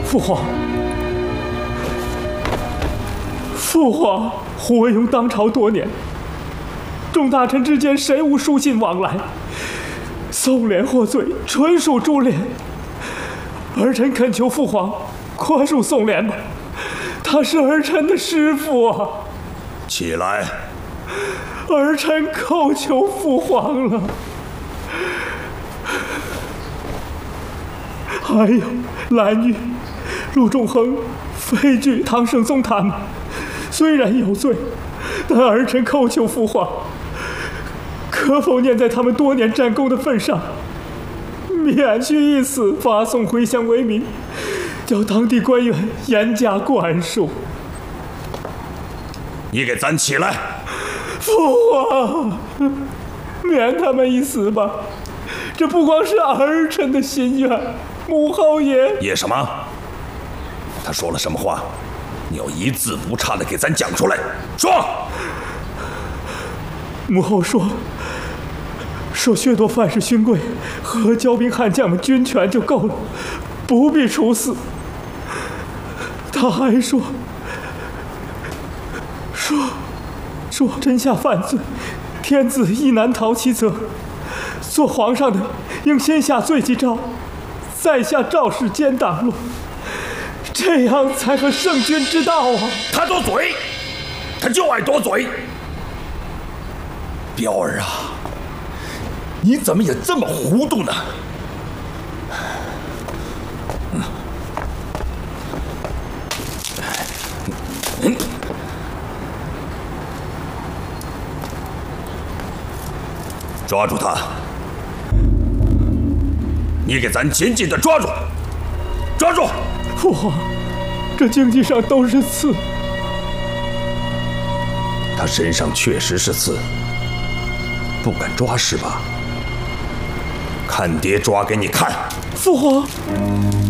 父皇，父皇，胡惟庸当朝多年，众大臣之间谁无书信往来？宋濂获罪，纯属株连。儿臣恳求父皇宽恕宋濂吧，他是儿臣的师父啊！ 起来， 儿臣叩求父皇了。还有蓝玉、陆仲衡、费巨、唐圣宗他们，虽然有罪，但儿臣叩求父皇，可否念在他们多年战功的份上，免去一死，发送回乡为民，叫当地官员严加管束。 你给咱起来！ 父皇，免他们一死吧，这不光是儿臣的心愿。母后也什么？他说了什么话？你要一字不差的给咱讲出来。说。 母后说削夺范氏勋贵和骄兵悍将们军权就够了，不必处死。他还说真下犯罪，天子亦难逃其责。做皇上的应先下罪己诏，再下诏示奸党论，这样才合圣君之道啊！ 他多嘴，他就爱多嘴。彪儿啊，你怎么也这么糊涂呢？抓住他！你给咱紧紧的抓住！抓住！ 父皇，这荆棘上都是刺。 他身上确实是刺，不敢抓是吧？看爹抓给你看！ 父皇。